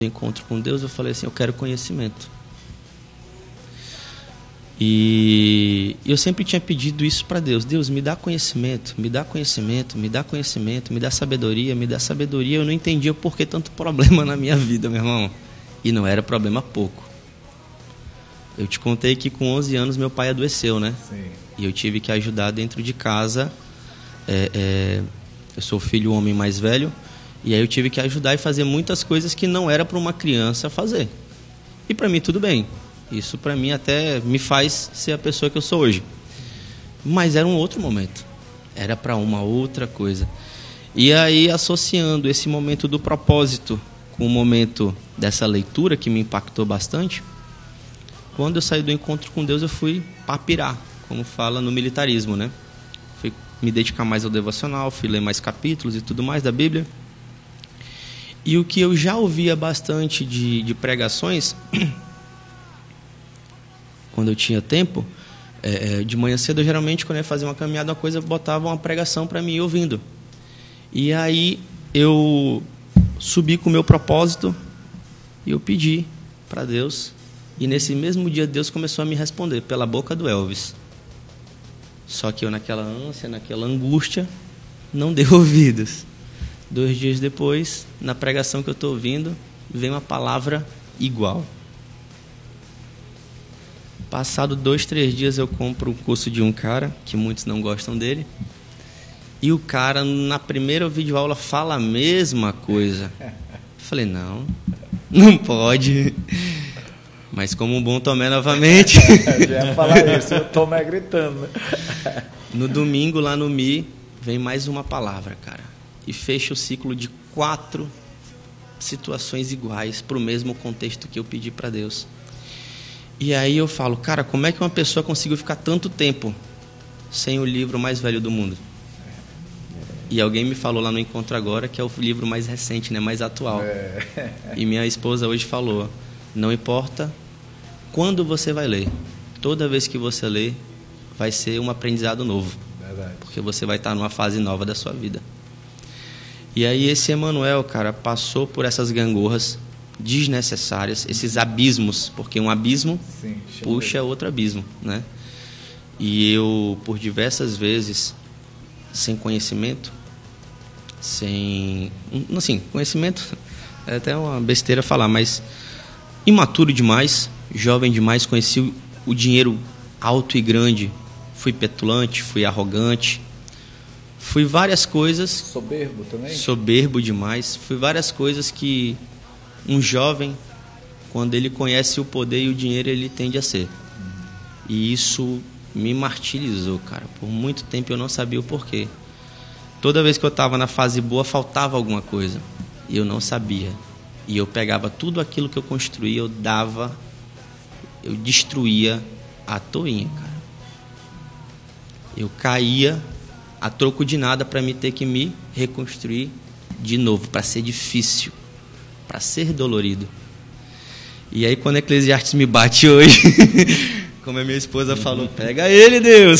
encontro com Deus, eu falei assim, eu quero conhecimento. E eu sempre tinha pedido isso para Deus. Deus, me dá conhecimento, me dá conhecimento, me dá conhecimento, me dá sabedoria, me dá sabedoria. Eu não entendia por que tanto problema na minha vida, meu irmão. E não era problema pouco. Eu te contei que com 11 anos meu pai adoeceu, né? Sim. E eu tive que ajudar dentro de casa. Eu sou o filho homem mais velho. E aí eu tive que ajudar e fazer muitas coisas que não era para uma criança fazer. E para mim tudo bem. Isso para mim até me faz ser a pessoa que eu sou hoje. Mas era um outro momento. Era para uma outra coisa. E aí, associando esse momento do propósito com o momento dessa leitura que me impactou bastante, quando eu saí do encontro com Deus, eu fui papirar, como fala no militarismo, né? Fui me dedicar mais ao devocional, fui ler mais capítulos e tudo mais da Bíblia. E o que eu já ouvia bastante de pregações... Quando eu tinha tempo, de manhã cedo, eu, geralmente, quando eu ia fazer uma caminhada, uma coisa, eu botava uma pregação para mim ir ouvindo. E aí eu subi com o meu propósito e eu pedi para Deus. E nesse mesmo dia, Deus começou a me responder pela boca do Elvis. Só que eu, naquela ânsia, naquela angústia, não dei ouvidos. 2 dias depois, na pregação que eu estou ouvindo, vem uma palavra igual. Passado 2, 3 dias, eu compro o curso de um cara, que muitos não gostam dele, e o cara, na primeira videoaula, fala a mesma coisa. Falei, não pode. Mas como um bom Tomé novamente... Já ia falar isso, o Tomé gritando. No domingo, lá no Mi, vem mais uma palavra, cara. E fecha o ciclo de 4 situações iguais para o mesmo contexto que eu pedi para Deus. E aí eu falo, cara, como é que uma pessoa conseguiu ficar tanto tempo sem o livro mais velho do mundo? E alguém me falou lá no Encontro Agora que é o livro mais recente, né, mais atual. E minha esposa hoje falou, não importa quando você vai ler, toda vez que você ler, vai ser um aprendizado novo. Verdade. Porque você vai estar numa fase nova da sua vida. E aí esse Emanuel, cara, passou por essas gangorras desnecessárias, esses abismos, porque um abismo puxa outro abismo, né? E eu, por diversas vezes, sem conhecimento, conhecimento é até uma besteira falar, mas imaturo demais, jovem demais, conheci o dinheiro alto e grande, fui petulante, fui arrogante, fui várias coisas... Soberbo também? Soberbo demais, fui várias coisas que um jovem, quando ele conhece o poder e o dinheiro, ele tende a ser. E isso me martirizou, cara. Por muito tempo eu não sabia o porquê. Toda vez que eu estava na fase boa, faltava alguma coisa. E eu não sabia. E eu pegava tudo aquilo que eu construía, eu destruía à toinha, cara. Eu caía a troco de nada para me ter que me reconstruir de novo, para ser difícil, para ser dolorido. E aí quando Eclesiastes me bate hoje, como a minha esposa falou, pega ele, Deus.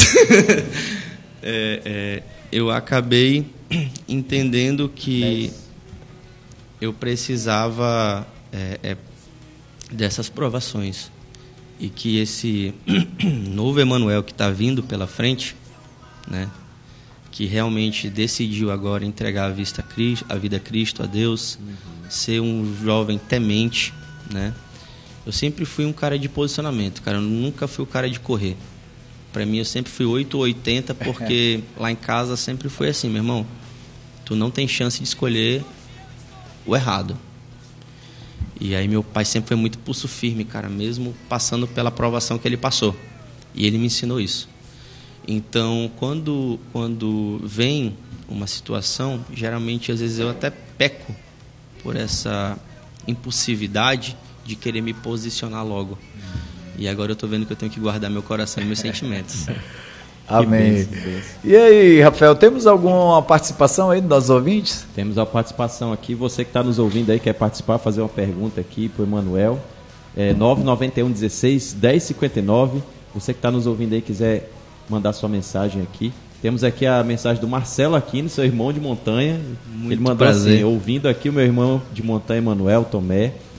Eu acabei entendendo que eu precisava dessas provações. E que esse novo Emanuel que está vindo pela frente, né, que realmente decidiu agora entregar a vida a Cristo, a Deus, ser um jovem temente, né? Eu sempre fui um cara de posicionamento, cara. Eu nunca fui o cara de correr. Para mim, eu sempre fui 8 ou 80, porque lá em casa sempre foi assim, meu irmão. Tu não tem chance de escolher o errado. E aí meu pai sempre foi muito pulso firme, cara, mesmo passando pela provação que ele passou. E ele me ensinou isso. Então, quando vem uma situação, geralmente, às vezes, eu até peco por essa impulsividade de querer me posicionar logo. E agora eu estou vendo que eu tenho que guardar meu coração e meus sentimentos. Amém. E aí, Rafael, temos alguma participação aí dos ouvintes? Temos a participação aqui. Você que está nos ouvindo aí, quer participar, fazer uma pergunta aqui para o Emanuel. 991 16 1059. Você que está nos ouvindo aí, quiser mandar sua mensagem aqui. Temos aqui a mensagem do Marcelo Aquino, seu irmão de montanha. Muito Ele mandou prazer. assim, ouvindo aqui o meu irmão de montanha, Emanuel Tomé.